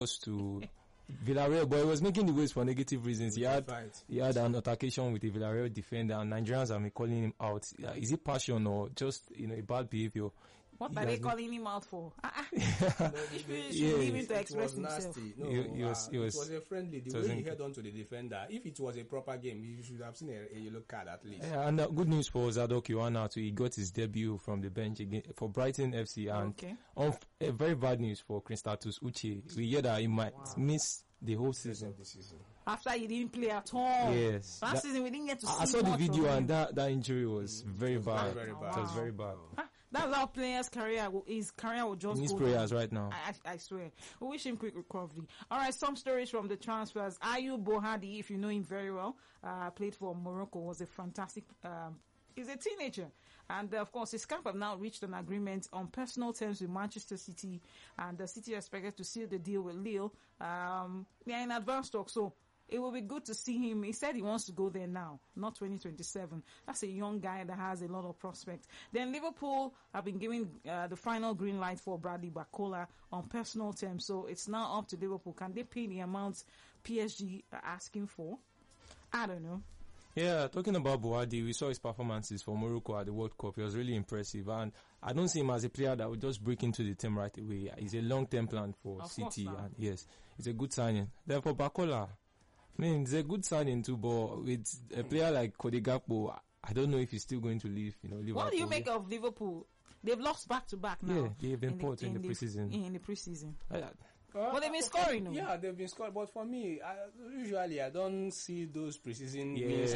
lost to Villarreal, but he was making the waves for negative reasons. He had an altercation with a Villarreal defender, and Nigerians have been calling him out. Is it passion or just a bad behavior? What are they calling him out for? He should leave him to express himself. No, it was a friendly. The way he held on to the defender. If it was a proper game, you should have seen a yellow card at least. And good news for Zadok Yohana too. He got his debut from the bench again for Brighton FC, and very bad news for Kristatus Uche. We hear that he might miss the whole season. After he didn't play at all. Yes. Last season we didn't get to see. I saw the video, and that injury was very bad. It was very bad. That's how his career will just in his go prayers down. right now. I swear. We wish him quick recovery. Alright, some stories from the transfers. Ayoub Bohadi, if you know him very well, played for Morocco, was a fantastic, he's a teenager. And of course, his camp have now reached an agreement on personal terms with Manchester City, and the City is expected to seal the deal with Lille. They are in advanced talk, so it will be good to see him. He said he wants to go there now, not 2027. That's a young guy that has a lot of prospects. Then Liverpool have been giving the final green light for Bradley Barcola on personal terms. So it's now up to Liverpool. Can they pay the amount PSG are asking for? I don't know. Yeah, talking about Bohadi, we saw his performances for Morocco at the World Cup. He was really impressive, and I don't see him as a player that would just break into the team right away. He's a long-term plan for City, and yes, it's a good signing. Then for Barcola, it's a good signing too, but with a player like Cody Gakpo, I don't know if he's still going to leave, Liverpool. What do you make of Liverpool? They've lost back-to-back now. Yeah, they've been put in the preseason. In the preseason. But they've been scoring, no? Yeah, they've been scoring. But for me, usually I don't see those preseason wins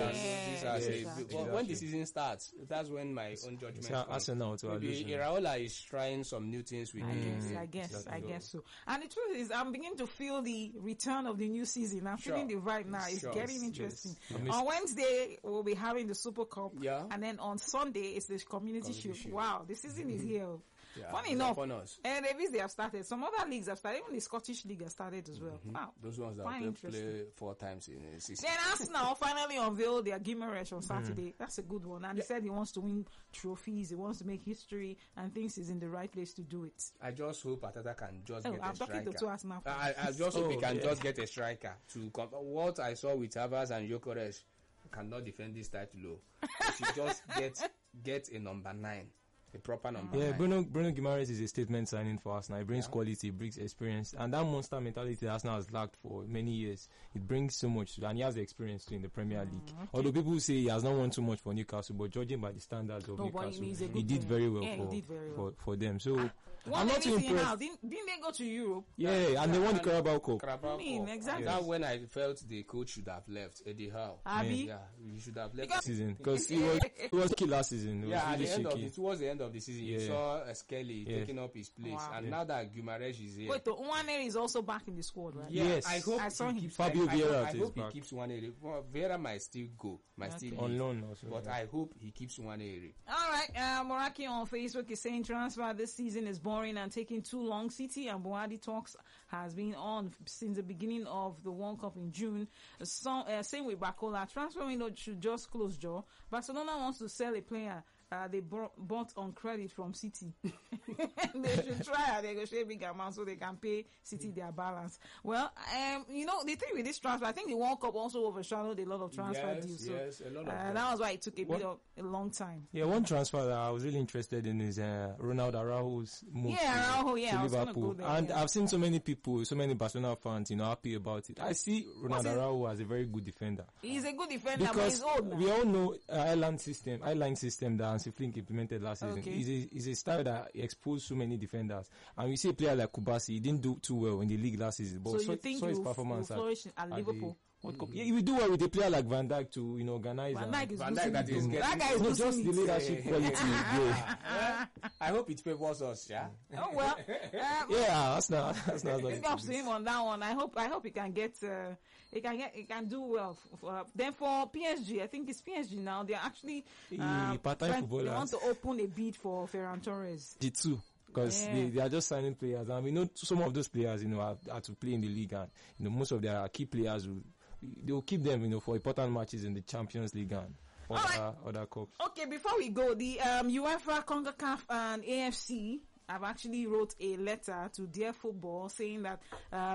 but when the season starts, that's when my own judgment comes. Arsenal to maybe Iraola is trying some new things with me. I guess so. And the truth is, I'm beginning to feel the return of the new season. I'm feeling the vibe now. It's getting interesting. Yes. On Wednesday, we'll be having the Super Cup. Yeah. And then on Sunday, it's the Community Shield. Wow, the season is here. Yeah, funny enough, and they have started. Some other leagues have started. Even the Scottish League has started as well. Wow, those ones that play 4 times in a season. Then Arsenal finally unveiled their Gimaresh on Saturday. That's a good one. And he said he wants to win trophies. He wants to make history, and thinks he's in the right place to do it. I just hope Ateta can just get a striker. I'm talking to 2 Arsenal fans. I just hope he can just get a striker to what I saw with Havertz and Gyökeres. Cannot defend this title. He should just get a number 9. A proper number. Yeah, Bruno Guimaraes is a statement signing for Arsenal. He brings quality, brings experience, and that monster mentality that Arsenal has lacked for many years. It brings so much, and he has the experience too in the Premier League. Okay. Although people say he has not won too much for Newcastle, but judging by the standards of Newcastle, he did very well for them. So I'm not too impressed. Didn't they go to Europe? Yeah, and they won the Carabao Cup. Exactly. That's when I felt the coach should have left, Eddie Howe. Yeah, he should have left this season because he was key last season. Towards the end of the season, you saw Skelly taking up his place, and now that Guimaraes is here. Wait, Nwaneri is also back in the squad, right? Yes, I hope he keeps Fabio Vieira. I hope he keeps Nwaneri. Vieira might still go, still on loan also, but I hope he keeps Nwaneri. All right, Moraki on Facebook is saying transfer this season is boring and taking too long. City and Bohadi talks has been on since the beginning of the World Cup in June. Same with Barcola. Transfer window should just close, Joe. Barcelona wants to sell a player they bought on credit from City. They should try and negotiate big amounts so they can pay City their balance. Well, the thing with this transfer, I think the World Cup also overshadowed a lot of transfer deals. Yes, a lot of that was why it took a long time. Yeah, one transfer that I was really interested in is Ronald Araujo's move to Liverpool. I've seen so many people, so many Barcelona fans, happy about it. I see Ronald Araujo as a very good defender. He's a good defender, because but he's old now. We all know island system that Hansi Flick implemented last season. Okay. Is a style that exposed so many defenders. And we see a player like Kubasi, he didn't do too well in the league last season. But so you think his performance will flourish at Liverpool? Yeah, he will do well with a player like Van Dijk to organize. Van Dijk is that guy is not just the leadership quality. Yeah. I hope it favors us. Yeah. Oh well. That's not. Big ups to him on that one. I hope he can get. He can do well. Then for PSG, I think it's PSG now. They're actually they want to open a bid for Ferran Torres. The two. Because they are just signing players, and we know some of those players, are to play in the league, and most of their key players they will keep them, for important matches in the Champions League and other cups. Okay, before we go, the UEFA, CONCACAF, and AFC have actually wrote a letter to Dear Football saying that